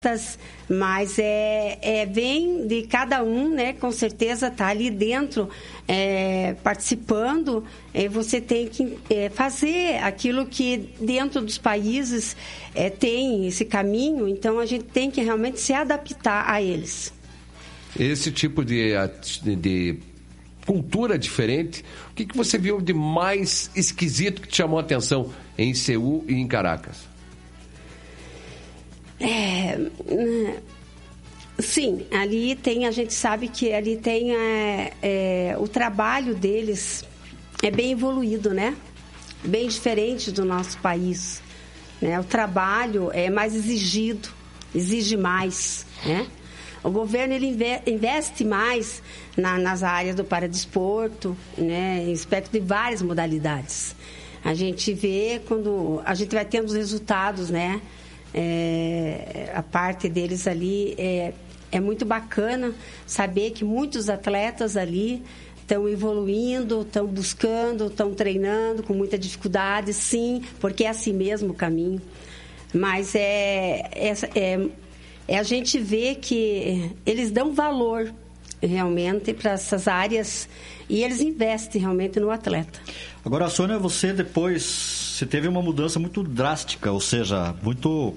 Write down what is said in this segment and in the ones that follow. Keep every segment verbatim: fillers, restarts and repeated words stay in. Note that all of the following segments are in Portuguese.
mas é, é vem de cada um, né? Com certeza tá ali dentro, é, participando. É, você tem que é, fazer aquilo que dentro dos países é, tem esse caminho. Então a gente tem que realmente se adaptar a eles. Esse tipo de, de cultura diferente, o que, que você viu de mais esquisito que te chamou a atenção em Seul e em Caracas? É, sim, ali tem, a gente sabe que ali tem é, é, o trabalho deles é bem evoluído, né? Bem diferente do nosso país, né? O trabalho é mais exigido, exige mais, né? O governo ele investe mais na, nas áreas do paradesporto, né? Em aspecto de várias modalidades. A gente vê quando a gente vai tendo os resultados, né? É, a parte deles ali é, é muito bacana saber que muitos atletas ali estão evoluindo, estão buscando, estão treinando com muita dificuldade, sim, porque é assim mesmo o caminho. Mas é, é, é, é a gente ver que eles dão valor realmente para essas áreas e eles investem realmente no atleta. Agora, Sônia, você depois, você teve uma mudança muito drástica, ou seja, muito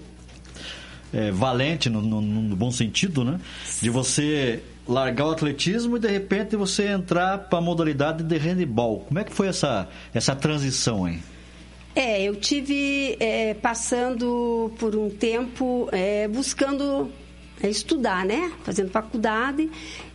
é, valente, no, no, no bom sentido, né? De você largar o atletismo e, de repente, você entrar para a modalidade de handebol. Como é que foi essa, essa transição aí? É, eu tive é, passando por um tempo é, buscando é, estudar, né? Fazendo faculdade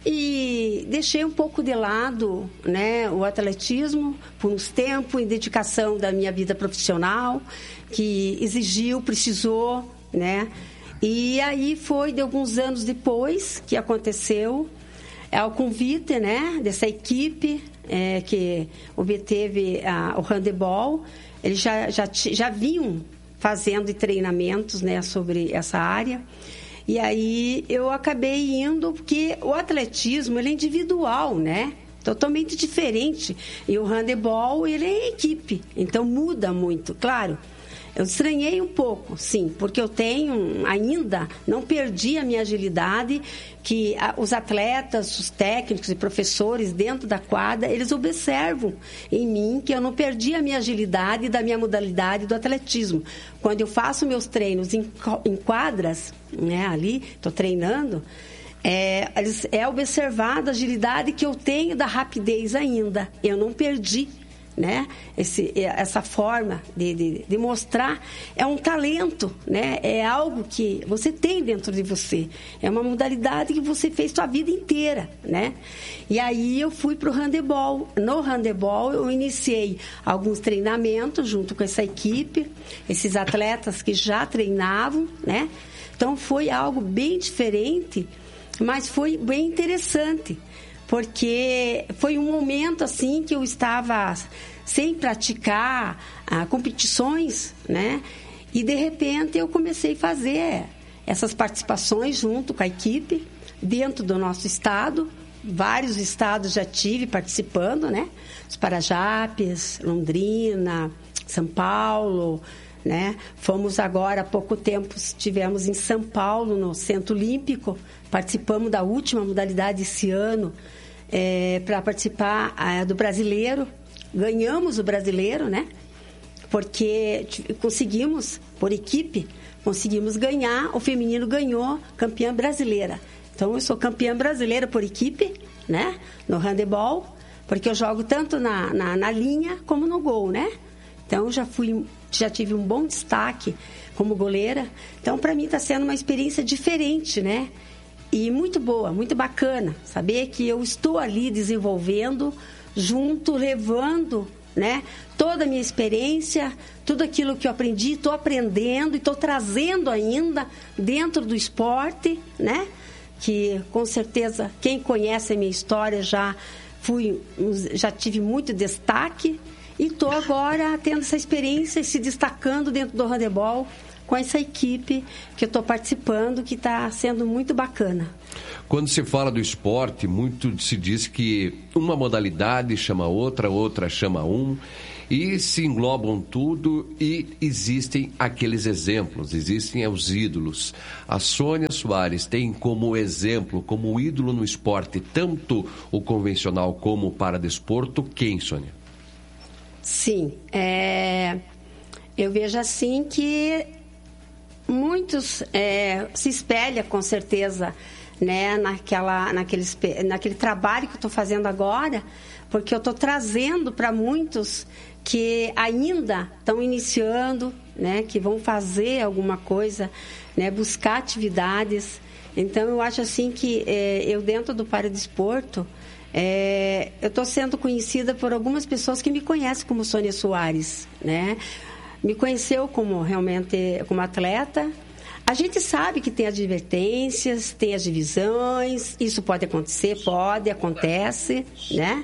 e deixei um pouco de lado, né, o atletismo por uns tempos em dedicação da minha vida profissional, que exigiu, precisou, né? E aí foi de alguns anos depois que aconteceu é, o convite, né, dessa equipe é, que obteve a, o handebol. Eles já, já, já vinham fazendo treinamentos, né, sobre essa área. E aí eu acabei indo, porque o atletismo ele é individual, né? Totalmente diferente. E o handebol, ele é equipe, então muda muito, claro. Eu estranhei um pouco, sim, porque eu tenho ainda, não perdi a minha agilidade, que a, os atletas, os técnicos e professores dentro da quadra, eles observam em mim que eu não perdi a minha agilidade da minha modalidade do atletismo. Quando eu faço meus treinos em, em quadras, né, ali, estou treinando, é, é observada a agilidade que eu tenho da rapidez ainda. Eu não perdi. Né? Esse, essa forma de, de, de mostrar é um talento, né? É algo que você tem dentro de você, é uma modalidade que você fez sua vida inteira, né? E aí eu fui para o handebol. No handebol eu iniciei alguns treinamentos junto com essa equipe, esses atletas que já treinavam, né? Então foi algo bem diferente, mas foi bem interessante, porque foi um momento assim que eu estava sem praticar ah, competições, né? E de repente eu comecei a fazer essas participações junto com a equipe dentro do nosso estado. Vários estados já tive participando, né? Os Parajapes, Londrina, São Paulo, né? Fomos agora há pouco tempo, estivemos em São Paulo no Centro Olímpico, participamos da última modalidade esse ano. É, para participar é, do brasileiro, ganhamos o brasileiro, né? Porque conseguimos, por equipe, conseguimos ganhar, o feminino ganhou campeã brasileira. Então eu sou campeã brasileira por equipe, né? No handebol, porque eu jogo tanto na, na, na linha como no gol, né? Então já fui, já tive um bom destaque como goleira. Então para mim está sendo uma experiência diferente, né? E muito boa, muito bacana saber que eu estou ali desenvolvendo, junto, levando, né, toda a minha experiência, tudo aquilo que eu aprendi, estou aprendendo e estou trazendo ainda dentro do esporte, né, que com certeza quem conhece a minha história já, fui, já tive muito destaque e estou agora tendo essa experiência e se destacando dentro do handebol, com essa equipe que eu estou participando, que está sendo muito bacana. Quando se fala do esporte, muito se diz que uma modalidade chama outra, outra chama um, e se englobam tudo e existem aqueles exemplos, existem os ídolos. A Sônia Soares tem como exemplo, como ídolo no esporte, tanto o convencional como o paradesporto, quem, Sônia? Sim, é, eu vejo assim que muitos é, se espelham com certeza, né, naquela, naquele, naquele trabalho que eu estou fazendo agora, porque eu estou trazendo para muitos que ainda estão iniciando, né, que vão fazer alguma coisa, né, buscar atividades. Então, eu acho assim que é, eu dentro do paradesporto, é, eu estou sendo conhecida por algumas pessoas que me conhecem como Sônia Soares, né? Me conheceu como realmente como atleta. A gente sabe que tem advertências, tem as divisões, isso pode acontecer, pode, acontece, né?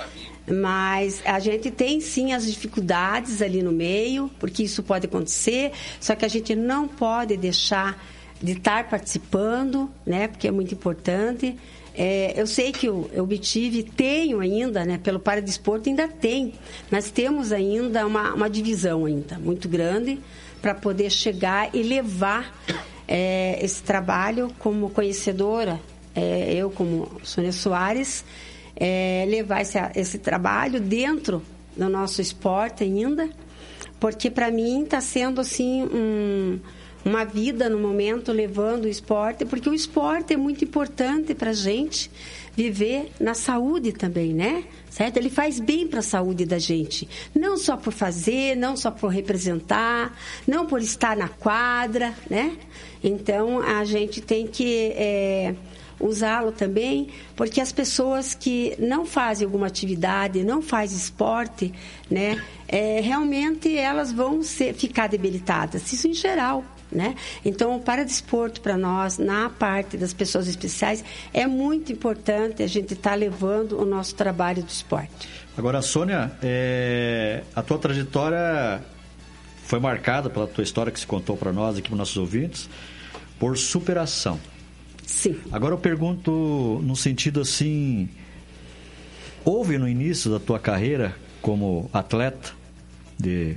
Mas a gente tem sim as dificuldades ali no meio, porque isso pode acontecer, só que a gente não pode deixar de estar participando, né? Porque é muito importante. É, eu sei que eu, eu obtive, tenho ainda, né? Pelo paradesporto ainda tem, mas temos ainda uma, uma divisão ainda muito grande para poder chegar e levar é, esse trabalho como conhecedora, é, eu como Sônia Soares, é, levar esse, esse trabalho dentro do nosso esporte ainda, porque para mim está sendo assim um, uma vida no momento levando o esporte, porque o esporte é muito importante para a gente viver na saúde também, né? Certo? Ele faz bem para a saúde da gente. Não só por fazer, não só por representar, não por estar na quadra, né? Então, a gente tem que é, usá-lo também, porque as pessoas que não fazem alguma atividade, não fazem esporte, né? É, realmente elas vão ser, ficar debilitadas. Isso em geral. Né? Então, o paradesporto para nós, na parte das pessoas especiais, é muito importante a gente estar tá levando o nosso trabalho do esporte. Agora, Sônia, é... a tua trajetória foi marcada pela tua história que se contou para nós aqui, para nossos ouvintes, por superação. Sim. Agora eu pergunto no sentido assim, houve no início da tua carreira como atleta de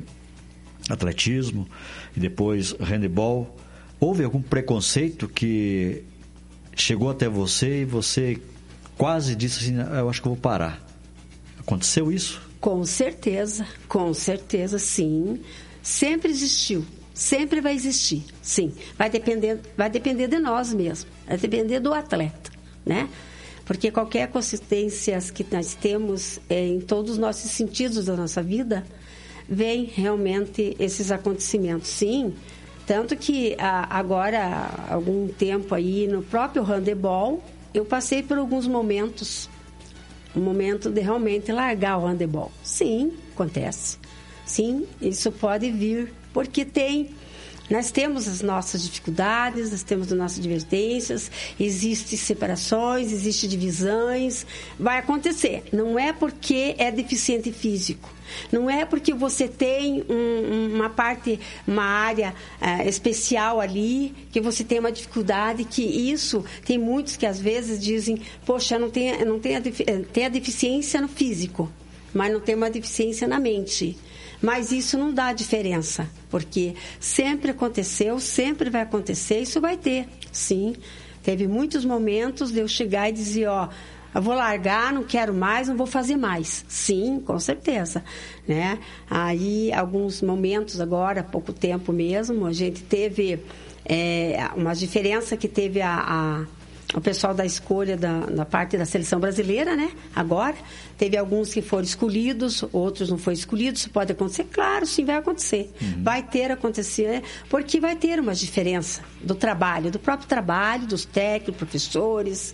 atletismo e depois handebol, houve algum preconceito que chegou até você e você quase disse assim, eu acho que eu vou parar? Aconteceu isso? Com certeza, com certeza, sim. Sempre existiu, sempre vai existir, sim. Vai depender, vai depender de nós mesmos, vai depender do atleta, né? Porque qualquer consistência que nós temos é, em todos os nossos sentidos da nossa vida, vem realmente esses acontecimentos, sim. Tanto que a, agora, há algum tempo aí, no próprio handebol, eu passei por alguns momentos, um momento de realmente largar o handebol. Sim, acontece. Sim, isso pode vir, porque tem... Nós temos as nossas dificuldades, nós temos as nossas advertências, existem separações, existem divisões, vai acontecer. Não é porque é deficiente físico, não é porque você tem um, uma parte, uma área uh, especial ali, que você tem uma dificuldade, que isso, tem muitos que às vezes dizem, poxa, eu não tenho, eu não tenho a, tenho a deficiência no físico, mas não tenho uma deficiência na mente. Mas isso não dá diferença, porque sempre aconteceu, sempre vai acontecer, isso vai ter, sim. Teve muitos momentos de eu chegar e dizer, ó, eu vou largar, não quero mais, não vou fazer mais. Sim, com certeza, né? Aí, alguns momentos agora, há pouco tempo mesmo, a gente teve é, uma diferença que teve a... a o pessoal da escolha da, da parte da seleção brasileira, né? Agora, teve alguns que foram escolhidos, outros não foram escolhidos. Isso pode acontecer? Claro, sim, vai acontecer. Uhum. Vai ter acontecer, porque vai ter uma diferença do trabalho, do próprio trabalho, dos técnicos, professores,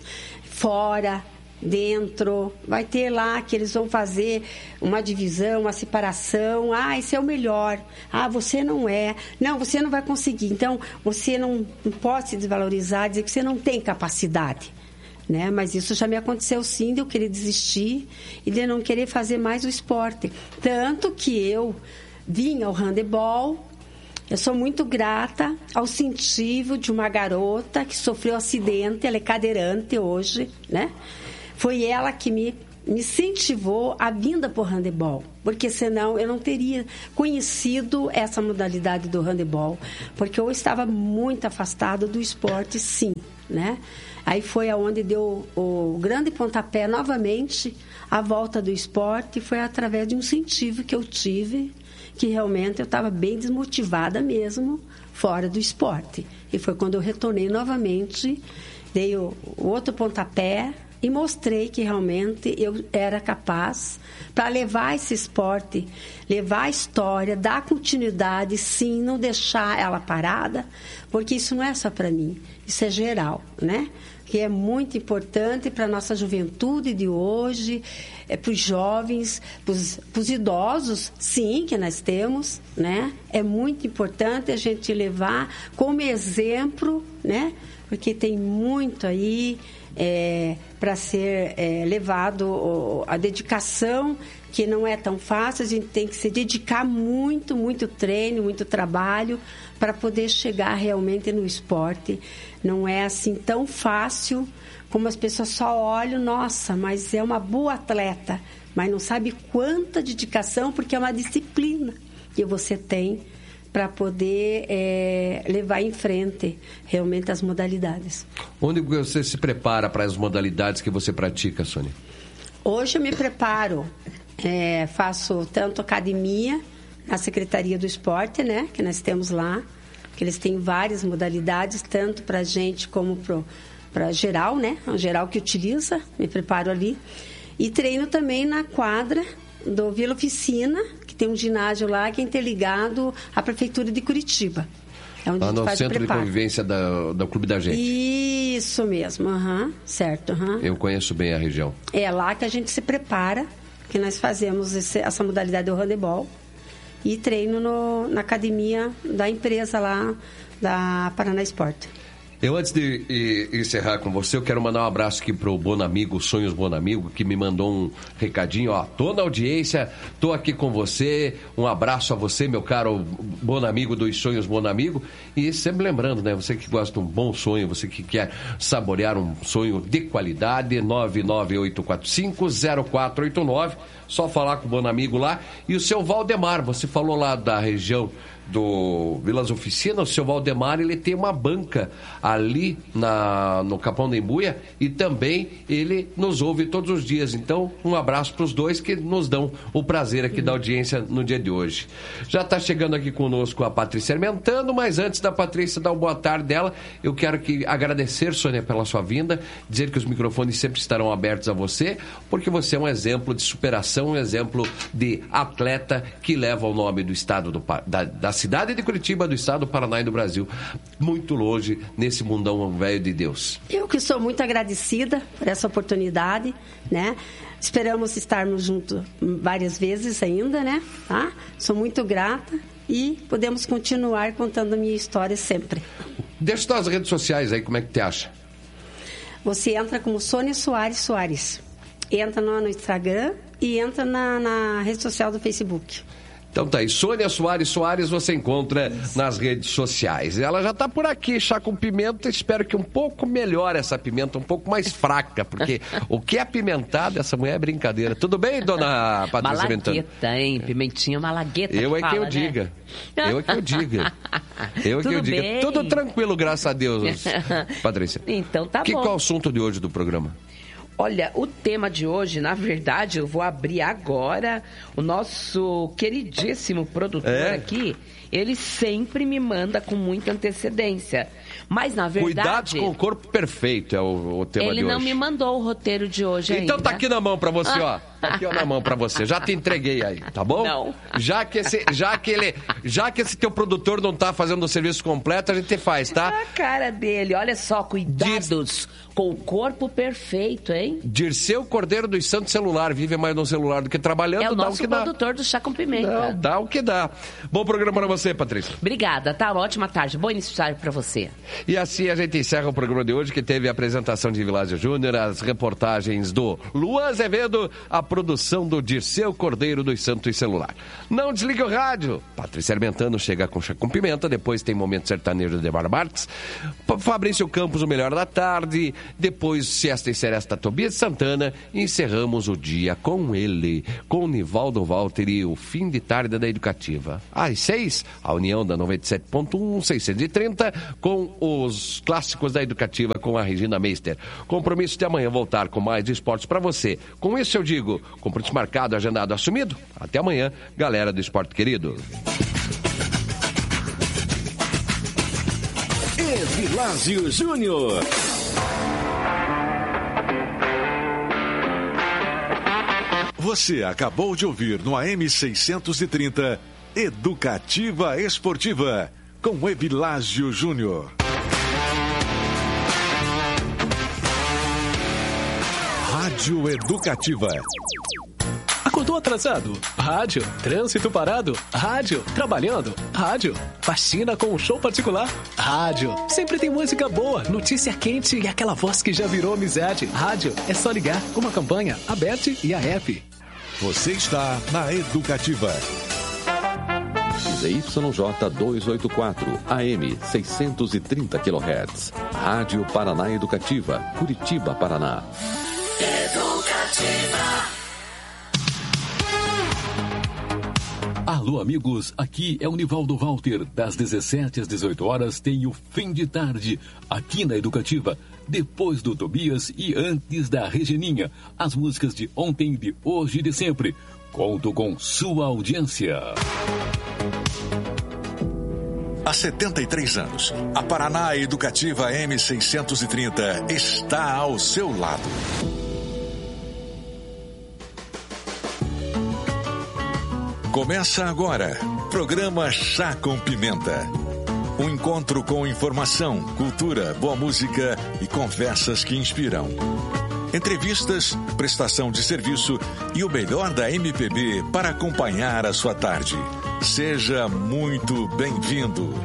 fora, dentro. Vai ter lá que eles vão fazer uma divisão, uma separação. Ah, esse é o melhor. Ah, você não é. Não, você não vai conseguir. Então, você não, não pode se desvalorizar, dizer que você não tem capacidade. Né? Mas isso já me aconteceu sim, de eu querer desistir e de não querer fazer mais o esporte. Tanto que eu vim ao handebol. Eu sou muito grata ao incentivo de uma garota que sofreu um acidente, ela é cadeirante hoje, né? Foi ela que me me incentivou a vinda para o handebol, porque senão eu não teria conhecido essa modalidade do handebol, porque eu estava muito afastada do esporte, sim, né? Aí foi aonde deu o grande pontapé novamente a volta do esporte, foi através de um incentivo que eu tive, que realmente eu estava bem desmotivada mesmo, fora do esporte. E foi quando eu retornei novamente, dei o, o outro pontapé e mostrei que realmente eu era capaz para levar esse esporte, levar a história, dar continuidade, sim, não deixar ela parada, porque isso não é só para mim, isso é geral, né? Que é muito importante para a nossa juventude de hoje, é, para os jovens, para os idosos, sim, que nós temos, né? É muito importante a gente levar como exemplo, né? Porque tem muito aí é, para ser é, levado a dedicação, que não é tão fácil, a gente tem que se dedicar muito, muito treino, muito trabalho para poder chegar realmente no esporte. Não é assim tão fácil como as pessoas só olham, nossa, mas é uma boa atleta, mas não sabe quanta dedicação, porque é uma disciplina que você tem para poder é, levar em frente realmente as modalidades. Onde você se prepara para as modalidades que você pratica, Sônia? Hoje eu me preparo, é, faço tanto academia na Secretaria do Esporte, né, que nós temos lá, que eles têm várias modalidades, tanto para a gente como para geral, né, o geral que utiliza, me preparo ali. E treino também na quadra do Vila Oficina, que tem um ginásio lá que é interligado à Prefeitura de Curitiba. É onde lá a gente no faz Centro de Convivência da, do Clube da Gente. Isso mesmo, uhum, certo. Uhum. Eu conheço bem a região. É lá que a gente se prepara, que nós fazemos esse, essa modalidade do handebol. E treino no, na academia da empresa lá, da Paraná Esporte. Eu, antes de e, encerrar com você, eu quero mandar um abraço aqui pro Bonamigo, Sonhos Bonamigo, que me mandou um recadinho, ó, tô na audiência, tô aqui com você, um abraço a você, meu caro Bonamigo dos Sonhos Bonamigo, e sempre lembrando, né, você que gosta de um bom sonho, você que quer saborear um sonho de qualidade, nove nove oito quatro cinco zero quatro oito nove, só falar com o Bonamigo lá, e o seu Valdemar, você falou lá da região do Vilas Oficina, o seu Valdemar, ele tem uma banca ali na, no Capão da Embuia e também ele nos ouve todos os dias. Então, um abraço para os dois que nos dão o prazer aqui da audiência no dia de hoje. Já está chegando aqui conosco a Patrícia Armentano, mas antes da Patrícia dar uma boa tarde dela, eu quero que agradecer, Sônia, pela sua vinda, dizer que os microfones sempre estarão abertos a você, porque você é um exemplo de superação, um exemplo de atleta que leva o nome do estado do, da, da cidade de Curitiba, do estado do Paraná e do Brasil, muito longe nesse mundão velho de Deus. Eu que sou muito agradecida por essa oportunidade, né? Esperamos estarmos juntos várias vezes ainda, né? Tá? Sou muito grata e podemos continuar contando a minha história sempre. Deixa suas redes sociais aí, como é que te acha? Você entra como Sônia Soares Soares. Entra no, no Instagram e entra na, na rede social do Facebook. Então tá aí, Sônia Soares Soares você encontra nas redes sociais. Ela já tá por aqui, chá com pimenta, espero que um pouco melhor essa pimenta, um pouco mais fraca, porque o que é apimentado, essa mulher é brincadeira. Tudo bem, dona Patrícia Armentano? Malagueta, hein? Pimentinha malagueta. Eu é que, fala, eu né? diga. Eu é que eu diga. Eu é que eu diga. Bem. Tudo tranquilo, graças a Deus, Patrícia. Então tá que, bom. Qual é o assunto de hoje do programa? Olha, o tema de hoje, na verdade, eu vou abrir agora. O nosso queridíssimo produtor é? aqui, ele sempre me manda com muita antecedência. Mas, na verdade... Cuidados com o corpo perfeito é o, o tema de hoje. Ele não me mandou o roteiro de hoje então, ainda. Então tá aqui na mão pra você, ó. Tá aqui ó, na mão pra você. Já te entreguei aí, tá bom? Não. Já que esse, já que ele, já que esse teu produtor não tá fazendo o serviço completo, a gente faz, tá? A cara dele, olha só, cuidados Dir... com o corpo perfeito, hein? Dirceu Cordeiro dos Santos Celular, vive mais no celular do que trabalhando. É o nosso dá o que produtor dá. do Chá com Pimenta. Não, dá o que dá. Bom programa pra você, Patrícia. Obrigada, tá? Ótima tarde. Bom início de tarde pra você. E assim a gente encerra o programa de hoje, que teve a apresentação de Vilásio Júnior, as reportagens do Luan Azevedo, a produção do Dirceu Cordeiro dos Santos Celular. Não desligue o rádio. Patrícia Armentano chega com Chá com Pimenta, depois tem Momento Sertanejo de Demar Marques, Fabrício Campos, o Melhor da Tarde, depois Siesta e Seresta Tobias Santana, e encerramos o dia com ele, com Nivaldo Walter e o fim de tarde da Educativa. Às seis, a União da noventa e sete ponto um, seiscentos e trinta, com os clássicos da Educativa com a Regina Meister. Compromisso de amanhã voltar com mais esportes para você. Com isso eu digo, compromisso marcado, agendado, assumido. Até amanhã, galera do Esporte Querido. Evilásio Júnior. Você acabou de ouvir no A M seiscentos e trinta Educativa Esportiva com Evilásio Júnior. Rádio Educativa. Acordou atrasado? Rádio. Trânsito parado? Rádio. Trabalhando? Rádio. Faxina com um show particular? Rádio. Sempre tem música boa, notícia quente e aquela voz que já virou amizade. Rádio. É só ligar. Uma campanha, a B E T e a Rap. Você está na Educativa. Z Y J duzentos e oitenta e quatro, A M seiscentos e trinta quilohertz. Rádio Paraná Educativa, Curitiba, Paraná. Educativa. Alô, amigos, aqui é o Nivaldo Walter. Das dezessete às dezoito horas tem o Fim de Tarde, aqui na Educativa. Depois do Tobias e antes da Regininha. As músicas de ontem, de hoje e de sempre. Conto com sua audiência. Há setenta e três anos, a Paraná Educativa M seiscentos e trinta está ao seu lado. Começa agora, programa Chá com Pimenta. Um encontro com informação, cultura, boa música e conversas que inspiram. Entrevistas, prestação de serviço e o melhor da M P B para acompanhar a sua tarde. Seja muito bem-vindo.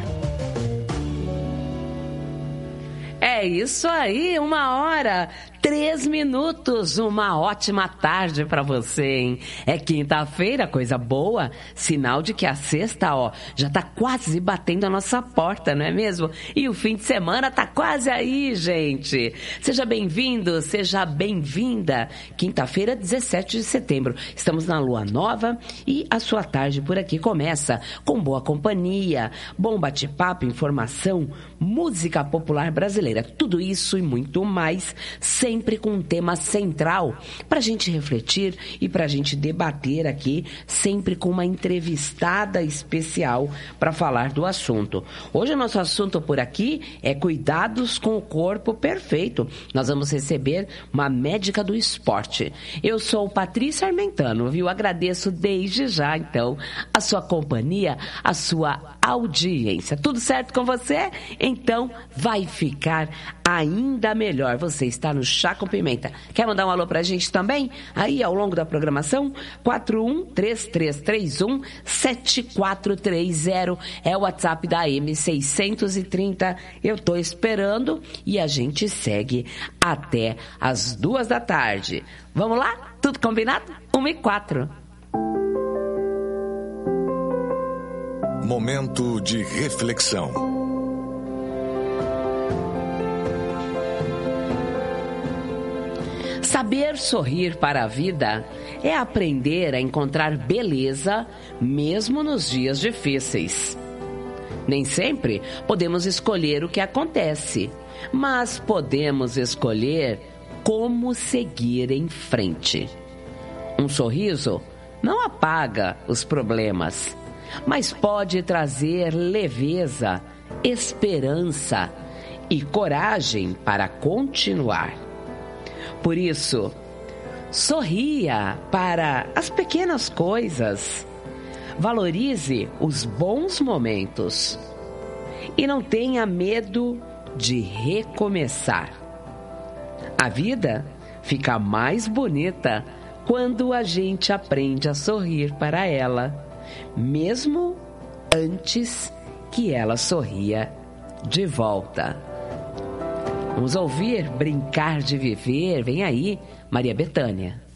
É isso aí, uma hora, três minutos, uma ótima tarde pra você, hein? É quinta-feira, coisa boa, sinal de que a sexta, ó, já tá quase batendo a nossa porta, não é mesmo? E o fim de semana tá quase aí, gente. Seja bem-vindo, seja bem-vinda. Quinta-feira, dezessete de setembro, estamos na lua nova e a sua tarde por aqui começa com boa companhia, bom bate-papo, informação, música popular brasileira, tudo isso e muito mais, sempre com um tema central para a gente refletir e para a gente debater aqui, sempre com uma entrevistada especial para falar do assunto. Hoje o nosso assunto por aqui é cuidados com o corpo perfeito. Nós vamos receber uma médica do esporte. Eu sou Patrícia Armentano, viu? Agradeço desde já, então, a sua companhia, a sua audiência. Tudo certo com você? Então vai ficar ainda melhor. Você está no Chá com Pimenta. Quer mandar um alô pra gente também? Aí ao longo da programação, quatro um três três três um sete quatro três zero é o WhatsApp da M seiscentos e trinta. Eu tô esperando e a gente segue até as duas da tarde. Vamos lá? Tudo combinado? Uma e quatro. Momento de reflexão. Saber sorrir para a vida é aprender a encontrar beleza mesmo nos dias difíceis. Nem sempre podemos escolher o que acontece, mas podemos escolher como seguir em frente. Um sorriso não apaga os problemas, mas pode trazer leveza, esperança e coragem para continuar. Por isso, sorria para as pequenas coisas, valorize os bons momentos e não tenha medo de recomeçar. A vida fica mais bonita quando a gente aprende a sorrir para ela, mesmo antes que ela sorria de volta. Vamos ouvir Brincar de Viver. Vem aí, Maria Bethânia.